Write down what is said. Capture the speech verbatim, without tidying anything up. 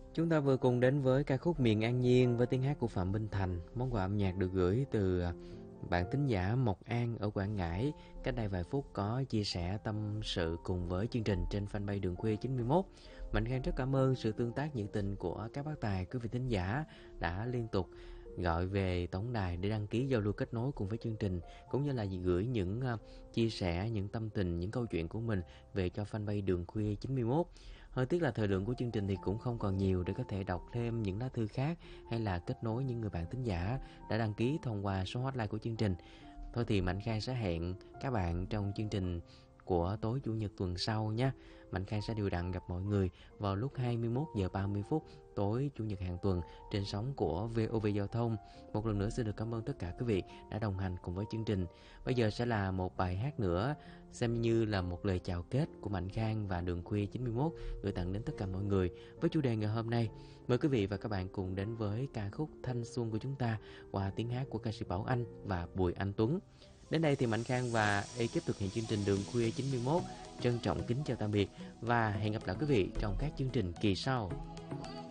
Chúng ta vừa cùng đến với ca khúc Miền An Nhiên với tiếng hát của Phạm Minh Thành. Món quà âm nhạc được gửi từ bạn thính giả Mộc An ở Quảng Ngãi. Cách đây vài phút có chia sẻ tâm sự cùng với chương trình trên fanpage Đường Khuya chín mươi mốt. Mạnh Khang rất cảm ơn sự tương tác nhiệt tình của các bác tài, quý vị thính giả đã liên tục gọi về tổng đài để đăng ký giao lưu kết nối cùng với chương trình, cũng như là gửi những uh, chia sẻ, những tâm tình, những câu chuyện của mình về cho fanpage Đường Khuya chín mươi mốt. Hơi tiếc là thời lượng của chương trình thì cũng không còn nhiều để có thể đọc thêm những lá thư khác hay là kết nối những người bạn thính giả đã đăng ký thông qua số hotline của chương trình. Thôi thì Mạnh Khang sẽ hẹn các bạn trong chương trình của tối Chủ nhật tuần sau nhé. Mạnh Khang sẽ đều đặn gặp mọi người vào lúc hai mươi mốt giờ ba mươi phút tối Chủ nhật hàng tuần trên sóng của vê o vê Giao thông. Một lần nữa xin được cảm ơn tất cả quý vị đã đồng hành cùng với chương trình. Bây giờ sẽ là một bài hát nữa, xem như là một lời chào kết của Mạnh Khang và Đường Khuya chín mươi mốt gửi tặng đến tất cả mọi người với chủ đề ngày hôm nay. Mời quý vị và các bạn cùng đến với ca khúc Thanh Xuân của chúng ta qua tiếng hát của ca sĩ Bảo Anh và Bùi Anh Tuấn. Đến đây thì Mạnh Khang và ekip thực hiện chương trình Đường Khuya chín mươi mốt trân trọng kính chào tạm biệt và hẹn gặp lại quý vị trong các chương trình kỳ sau.